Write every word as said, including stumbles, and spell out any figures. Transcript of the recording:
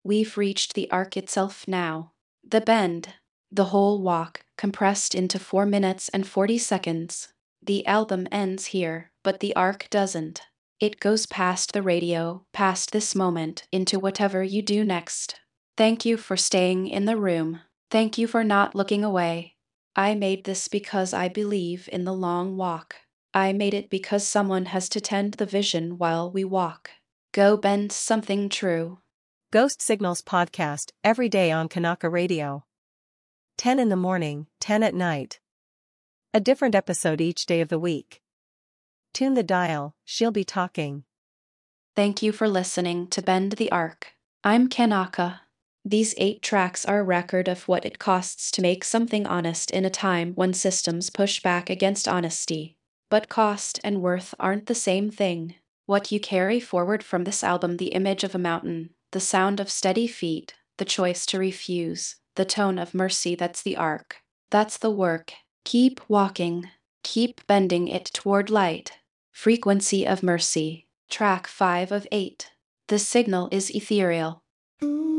We've reached the arc itself now. The bend. The whole walk, compressed into four minutes and forty seconds. The album ends here, but the arc doesn't. It goes past the radio, past this moment, into whatever you do next. Thank you for staying in the room. Thank you for not looking away. I made this because I believe in the long walk. I made it because someone has to tend the vision while we walk. Go bend something true. Ghost Signals podcast every day on Kanaka Radio. ten in the morning, ten at night. A different episode each day of the week. Tune the dial, she'll be talking. Thank you for listening to Bend the Arc. I'm Kanaka. These eight tracks are a record of what it costs to make something honest in a time when systems push back against honesty. But cost and worth aren't the same thing. What you carry forward from this album: the image of a mountain, the sound of steady feet, the choice to refuse, the tone of mercy. That's the arc. That's the work. Keep walking. Keep bending it toward light. Frequency of Mercy. Track five of eight. The signal is ethereal.